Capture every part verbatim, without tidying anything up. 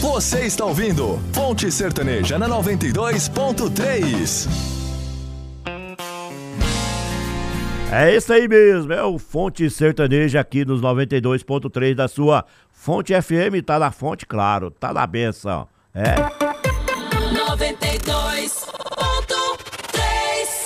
Você está ouvindo Fonte Sertaneja na noventa e dois ponto três. É isso aí mesmo, é o Fonte Sertaneja aqui nos noventa e dois ponto três da sua Fonte F M. Tá na fonte, claro, tá na benção. É. noventa e dois ponto três.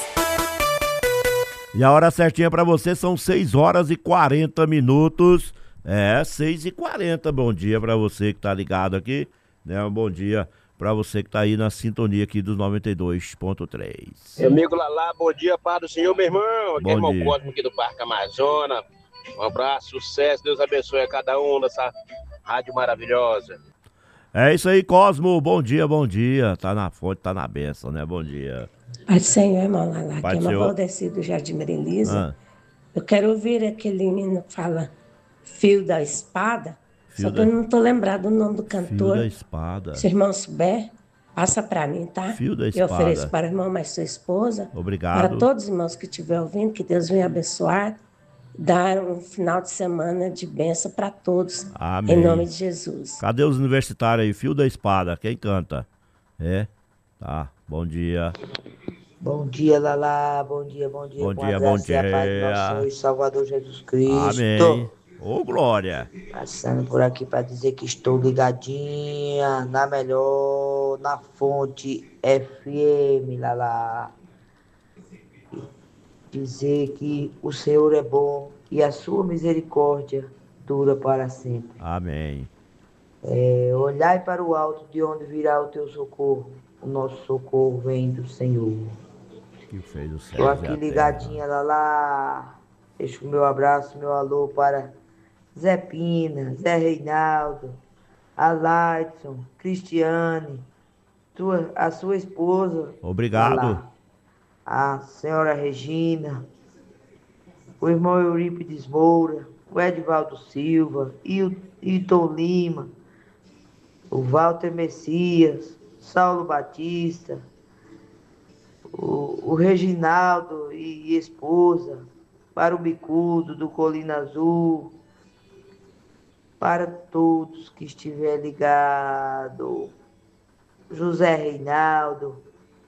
E a hora certinha pra você são seis horas e quarenta minutos. É, seis e quarenta. Bom dia pra você que tá ligado aqui, né? Um bom dia pra você que tá aí na sintonia aqui dos noventa e dois ponto três. Meu amigo Lalá, bom dia, Pai do Senhor, meu irmão. Aqui é Bom irmão dia. Cosmo aqui do Parque Amazonas. Um abraço, sucesso, Deus abençoe a cada um dessa rádio maravilhosa. É isso aí, Cosmo. Bom dia, bom dia. Tá na fonte, tá na benção, né? Bom dia. Pai do Senhor, irmão Lalá, Pai que é do uma Senhor. Valdeci do Jardim Marilisa. Ah, Eu quero ouvir aquele hino que fala Fio da Espada, Fio só que da- eu não tô lembrado o nome do Fio cantor. da espada. Se o irmão souber, passa para mim, tá? Fio da Eu espada. ofereço para o irmão, mais sua esposa. Obrigado. Para todos os irmãos que estiverem ouvindo, que Deus venha abençoar, dar um final de semana de bênção para todos. Amém. Em nome de Jesus. Cadê os universitários aí? Fio da espada. Quem canta? É? Tá. Bom dia. Bom dia, Lalá. Bom dia, bom dia. Bom com dia, a bom graça e a paz do dia. nosso Senhor e Salvador Jesus Cristo. Amém. Ô, glória. Passando por aqui para dizer que estou ligadinha na melhor, na Fonte F M, Lalá. E dizer que o Senhor é bom e a sua misericórdia dura para sempre. Amém. É, olhai para o alto, de onde virá o teu socorro. O nosso socorro vem do Senhor. Que fez o céu. Estou aqui ligadinha, Lalá. Deixo o meu abraço, meu alô para Zé Pina, Zé Reinaldo, a Laidson, Cristiane, tua, a sua esposa. Obrigado. Lalá, a senhora Regina, o irmão Eurípides Moura, o Edivaldo Silva, o Hilton Lima, o Walter Messias, Saulo Batista, o, o Reginaldo e, e esposa, para o Bicudo do Colina Azul, para todos que estiver ligado, José Reinaldo,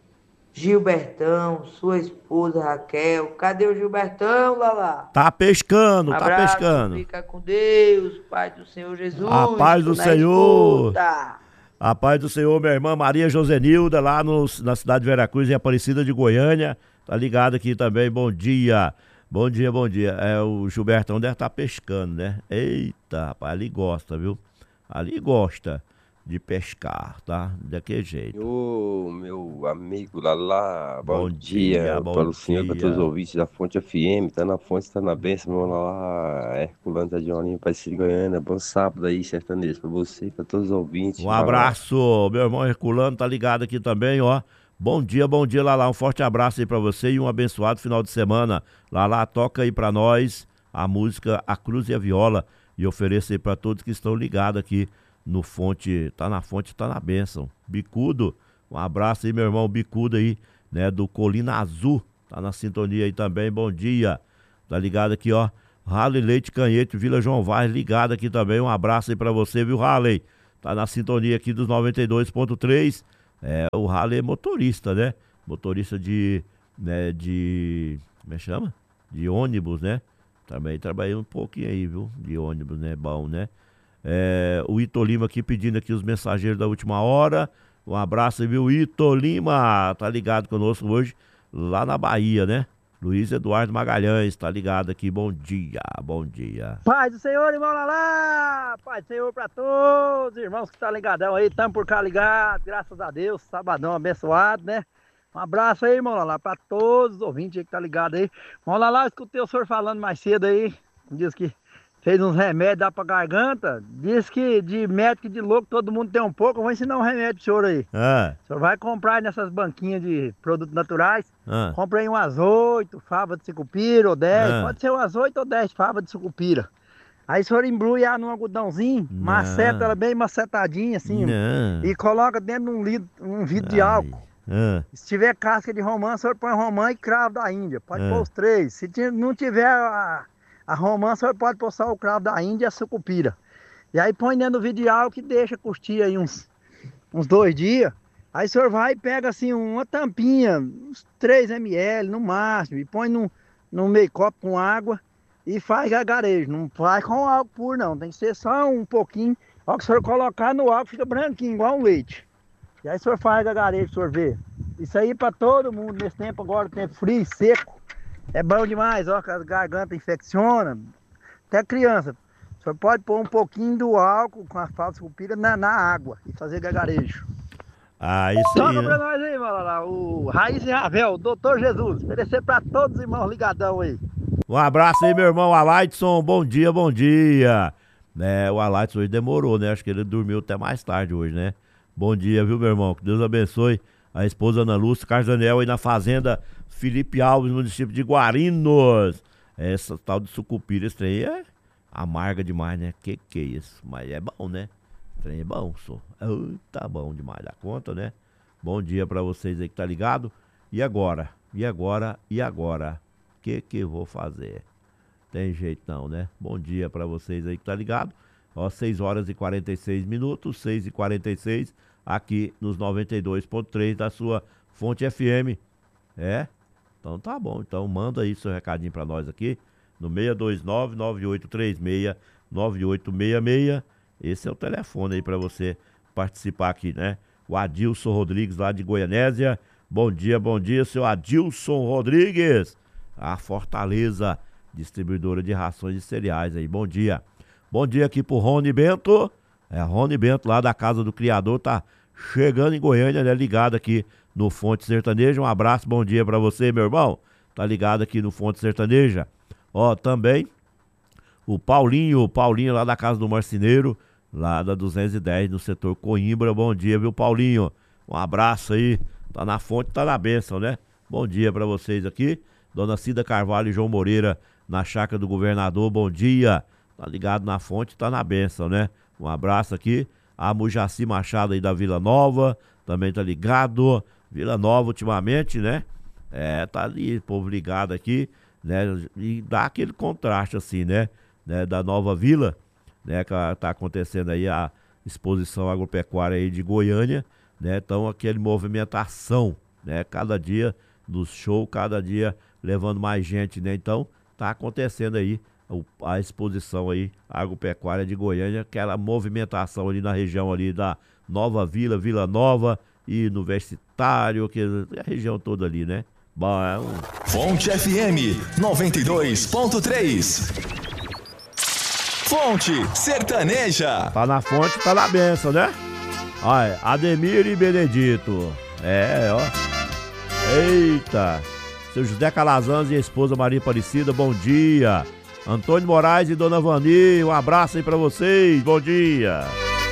Gilbertão, sua esposa Raquel. Cadê o Gilbertão, Lalá? Tá pescando, tá Abraço, pescando. fica com Deus, Pai do Senhor Jesus. A paz do na Senhor. escuta. A paz do Senhor, minha irmã Maria Josenilda, lá no, na cidade de Veracruz, em Aparecida de Goiânia. Tá ligado aqui também, bom dia. Bom dia, bom dia. É, o Gilbertão deve estar pescando, né? Eita, rapaz, ali gosta, viu? Ali gosta de pescar, tá? Daquele jeito. Ô, meu amigo Lalá, bom, Bom dia, dia, bom para o senhor, para dia. todos os ouvintes da Fonte F M, tá na fonte, tá na benção, meu Lalá, Herculano, tá de Olinho, Aparecida de Goiânia, bom sábado aí, sertanejo, pra você, pra todos os ouvintes. Um abraço, meu irmão Herculano, tá ligado aqui também, ó. Bom dia, bom dia, Lalá. Um forte abraço aí pra você e um abençoado final de semana. Lalá, toca aí pra nós a música A Cruz e a Viola e ofereça aí pra todos que estão ligados aqui no Fonte, tá na fonte, tá na bênção. Bicudo, um abraço aí, meu irmão Bicudo aí, né, do Colina Azul, tá na sintonia aí também, bom dia. Tá ligado aqui, ó. Raleigh Leite Canhete, Vila João Vaz, ligado aqui também, um abraço aí pra você, viu, Raleigh? Tá na sintonia aqui dos noventa e dois ponto três. É, o Raleigh é motorista, né? Motorista de, né, de, como é que chama? De ônibus, né? Também trabalhei um pouquinho aí, viu? De ônibus, né? Bom, né? É, o Ito Lima aqui pedindo aqui os mensageiros da última hora. Um abraço aí, viu? Ito Lima, tá ligado conosco hoje, lá na Bahia, né? Luiz Eduardo Magalhães, tá ligado aqui, bom dia, bom dia. Paz do Senhor, irmão Lalá, paz do Senhor pra todos, irmãos que tá ligadão aí, tamo por cá ligado, graças a Deus, sabadão abençoado, né? Um abraço aí, irmão Lalá, pra todos os ouvintes aí que tá ligado aí. Irmão Lalá, eu escutei o senhor falando mais cedo aí, diz que fez uns remédios dá pra garganta, diz que de médico e de louco todo mundo tem um pouco, eu vou ensinar um remédio pro senhor aí. Ah, O senhor vai comprar aí nessas banquinhas de produtos naturais, ah, compra aí umas oito favas de sucupira ou dez, Ah. pode ser umas oito ou dez favas de sucupira. Aí o senhor embrulha ela num algodãozinho, Não. maceta ela bem macetadinha assim, não. e coloca dentro de um, litro, um vidro de Ai. álcool. Ah, Se tiver casca de romã, o senhor põe romã e cravo da Índia, pode Ah. pôr os três. Se ti- não tiver a, a romã, o senhor pode pôr só o cravo da Índia e a sucupira. E aí põe dentro do vidro de álcool e deixa curtir aí uns, uns dois dias. Aí o senhor vai e pega assim uma tampinha, uns três mililitros no máximo, e põe num, num meio copo com água e faz gargarejo. Não faz com álcool puro não, tem que ser só um pouquinho. Ó, que o senhor colocar no álcool fica branquinho, igual um leite. E aí o senhor faz gargarejo, o senhor vê. Isso aí pra todo mundo, nesse tempo agora, tempo frio, seco, é bom demais, ó, que a garganta infecciona, até criança. O senhor pode pôr um pouquinho do álcool com a falsa cupira na, na água e fazer gargarejo. Ah, isso aí. Toca né? pra nós aí, Malala, o Raiz e Ravel, o doutor Jesus, oferecer pra todos os irmãos ligadão aí. Um abraço aí, meu irmão Alaidson, bom dia, bom dia. É, o Alaidson hoje demorou, né? Acho que ele dormiu até mais tarde hoje, né? Bom dia, viu, meu irmão? Que Deus abençoe a esposa Ana Lúcia, Carlos Daniel aí na fazenda Felipe Alves, município de Guarinos. Essa tal de sucupira, esse trem é amarga demais, né? Que que é isso? Mas é bom, né? O trem é bom, só. Tá bom demais da conta, né? Bom dia pra vocês aí que tá ligado. E agora? E agora? E agora? Que que eu vou fazer? Tem jeito não, né? Bom dia pra vocês aí que tá ligado. Ó, seis horas e quarenta e seis minutos, seis e quarenta e seis, aqui nos noventa e dois ponto três da sua Fonte F M. É? Então tá bom. Então manda aí seu recadinho pra nós aqui no seis dois nove, nove oito três seis, nove oito seis seis. Esse é o telefone aí pra você participar aqui, né? O Adilson Rodrigues lá de Goianésia. Bom dia, bom dia, seu Adilson Rodrigues. A Fortaleza, distribuidora de rações e cereais aí. Bom dia. Bom dia aqui pro Rony Bento. É, Rony Bento lá da Casa do Criador, tá chegando em Goiânia, né? Ligado aqui no Fonte Sertaneja. Um abraço, bom dia pra você, meu irmão. Tá ligado aqui no Fonte Sertaneja. Ó, também o Paulinho, o Paulinho lá da Casa do Marceneiro, lá da duzentos e dez, no setor Coimbra. Bom dia, viu, Paulinho? Um abraço aí. Tá na fonte, tá na bênção, né? Bom dia pra vocês aqui. Dona Cida Carvalho e João Moreira, na Chácara do Governador. Bom dia. Tá ligado na fonte, tá na bênção, né? Um abraço aqui. A Mujaci Machado aí da Vila Nova, também tá ligado. Vila Nova ultimamente, né? É, tá ali, povo ligado aqui, né? E dá aquele contraste assim, né? né? Da Nova Vila, né? Que tá acontecendo aí a exposição agropecuária aí de Goiânia, né? Então aquele movimentação, né? Cada dia nos shows, cada dia levando mais gente, né? Então tá acontecendo aí a exposição aí agropecuária de Goiânia, aquela movimentação ali na região ali da Nova Vila, Vila Nova e Universitário, que é a região toda ali, né? Bom, é um... Fonte F M noventa e dois ponto três. Fonte Sertaneja. Tá na fonte, tá na benção, né? Olha, Ademir e Benedito. É, ó. Eita. Seu José Calazans e a esposa Maria Aparecida, bom dia. Antônio Moraes e Dona Vani, um abraço aí pra vocês, bom dia.